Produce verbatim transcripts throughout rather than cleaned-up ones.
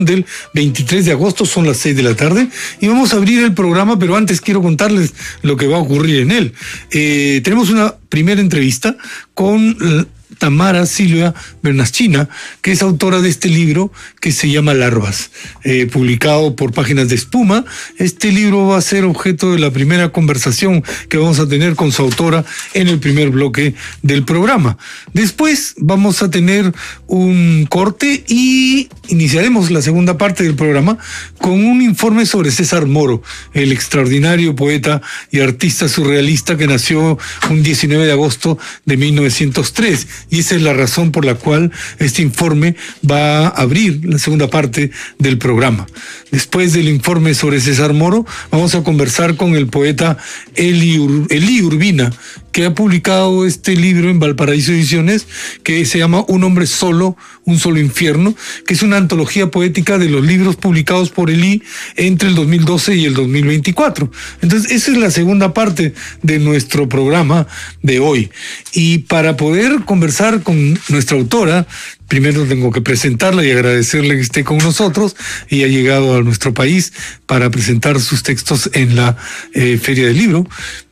del veintitrés de agosto, son las seis de la tarde, y vamos a abrir el programa, pero antes quiero contarles lo que va a ocurrir en él. Eh, tenemos una primera entrevista con Tamara Silvia Bernaschina, que es autora de este libro que se llama Larvas, eh, publicado por Páginas de Espuma. Este libro va a ser objeto de la primera conversación que vamos a tener con su autora en el primer bloque del programa. Después vamos a tener un corte y iniciaremos la segunda parte del programa con un informe sobre César Moro, el extraordinario poeta y artista surrealista que nació un diecinueve de agosto de mil novecientos tres. Y esa es la razón por la cual este informe va a abrir la segunda parte del programa. Después del informe sobre César Moro, vamos a conversar con el poeta Eli, Ur- Eli Urbina, que ha publicado este libro en Valparaíso Ediciones, que se llama Un hombre solo, un solo infierno, que es una antología poética de los libros publicados por Eli entre el dos mil doce y el dos mil veinticuatro. Entonces, esa es la segunda parte de nuestro programa de hoy. Y para poder conversar con nuestra autora, primero tengo que presentarla y agradecerle que esté con nosotros. Ella ha llegado a nuestro país para presentar sus textos en la eh, Feria del Libro.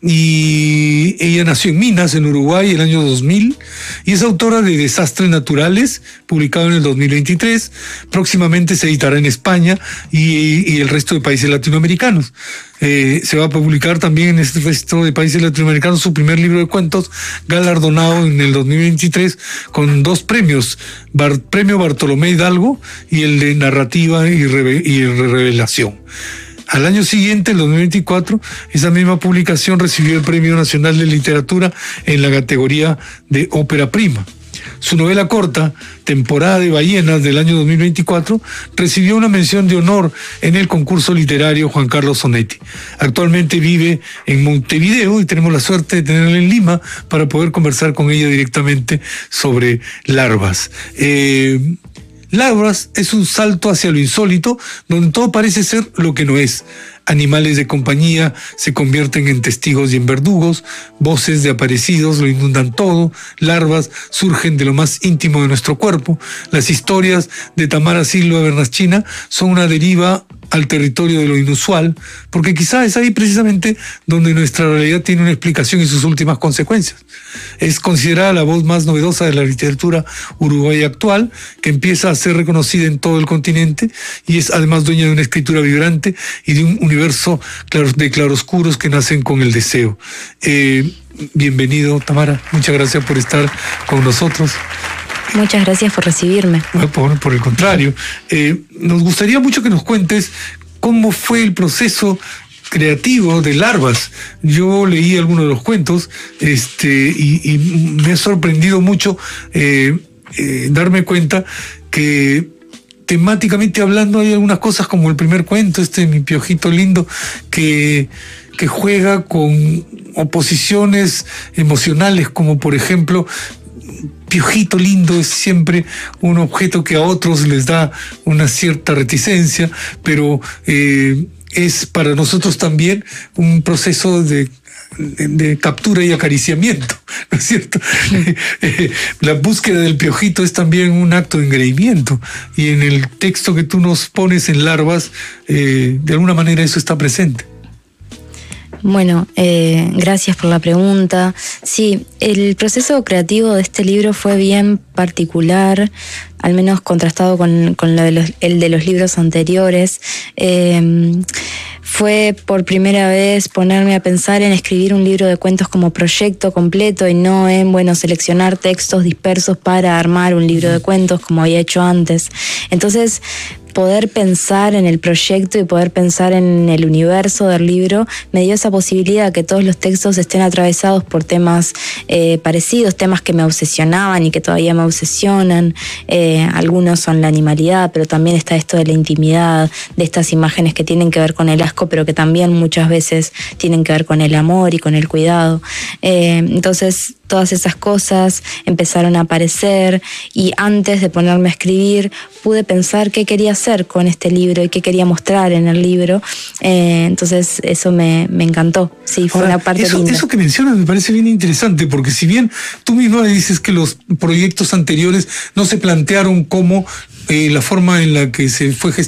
Y ella nació en Minas, en Uruguay, el año dos mil, y es autora de Desastres Naturales, publicado en el dos mil veintitrés. Próximamente se editará en España y, y el resto de países latinoamericanos. Eh, se va a publicar también en este resto de países latinoamericanos su primer libro de cuentos, galardonado en el dos mil veintitrés con dos premios, Bar, Premio Bartolomé Hidalgo y el de Narrativa y, Reve, y Revelación. Al año siguiente, el dos mil veinticuatro, esa misma publicación recibió el Premio Nacional de Literatura en la categoría de Ópera Prima. Su novela corta, Temporada de Ballenas, del año dos mil veinticuatro, recibió una mención de honor en el concurso literario Juan Carlos Onetti. Actualmente vive en Montevideo y tenemos la suerte de tenerla en Lima para poder conversar con ella directamente sobre Larvas. Eh, Larvas es un salto hacia lo insólito, donde todo parece ser lo que no es. Animales de compañía se convierten en testigos y en verdugos, voces de aparecidos lo inundan todo, larvas surgen de lo más íntimo de nuestro cuerpo. Las historias de Tamara Silvia Bernaschina son una deriva al territorio de lo inusual, porque quizá es ahí precisamente donde nuestra realidad tiene una explicación y sus últimas consecuencias. Es considerada la voz más novedosa de la literatura uruguaya actual, que empieza a ser reconocida en todo el continente y es además dueña de una escritura vibrante y de un universo de claroscuros que nacen con el deseo. Eh, bienvenido, Tamara, muchas gracias por estar con nosotros. Muchas gracias por recibirme. Por, por el contrario, eh, nos gustaría mucho que nos cuentes cómo fue el proceso creativo de Larvas. Yo leí algunos de los cuentos este, y, y me ha sorprendido mucho eh, eh, darme cuenta que temáticamente hablando hay algunas cosas como el primer cuento, este Mi Piojito Lindo, que, que juega con oposiciones emocionales, como por ejemplo, Piojito Lindo es siempre un objeto que a otros les da una cierta reticencia, pero eh, es para nosotros también un proceso de, de, de captura y acariciamiento, ¿no es cierto? Sí. La búsqueda del piojito es también un acto de engreimiento, y en el texto que tú nos pones en Larvas, eh, de alguna manera eso está presente. Bueno, eh, gracias por la pregunta. Sí, el proceso creativo de este libro fue bien particular, al menos contrastado con, con lo de los, el de los libros anteriores. Eh, fue por primera vez ponerme a pensar en escribir un libro de cuentos como proyecto completo y no en, bueno, seleccionar textos dispersos para armar un libro de cuentos como había hecho antes. Entonces, poder pensar en el proyecto y poder pensar en el universo del libro me dio esa posibilidad que todos los textos estén atravesados por temas eh, parecidos, temas que me obsesionaban y que todavía me obsesionan. Eh, algunos son la animalidad, pero también está esto de la intimidad, de estas imágenes que tienen que ver con el asco, pero que también muchas veces tienen que ver con el amor y con el cuidado. Eh, entonces, todas esas cosas empezaron a aparecer y antes de ponerme a escribir pude pensar qué quería hacer con este libro y qué quería mostrar en el libro. Eh, entonces eso me, me encantó. Sí, fue Ahora, una parte eso, linda. Eso que mencionas me parece bien interesante, porque si bien tú mismo dices que los proyectos anteriores no se plantearon como eh, la forma en la que se fue gestionando